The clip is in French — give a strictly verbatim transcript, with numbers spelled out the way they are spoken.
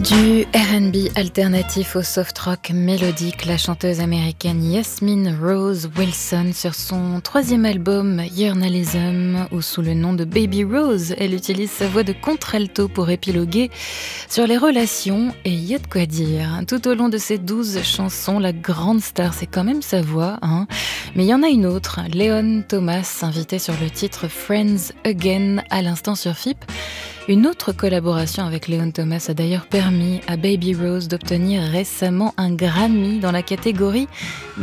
Du R and B alternatif au soft rock mélodique, la chanteuse américaine Yasmine Rose Wilson sur son troisième album Journalism, ou sous le nom de Baby Rose, elle utilise sa voix de contralto pour épiloguer sur les relations, et il y a de quoi dire. Tout au long de ses douze chansons, la grande star, c'est quand même sa voix, hein. Mais il y en a une autre, Leon Thomas, invité sur le titre Friends Again à l'instant sur F I P. Une autre collaboration avec Leon Thomas a d'ailleurs permis à Baby Rose d'obtenir récemment un Grammy dans la catégorie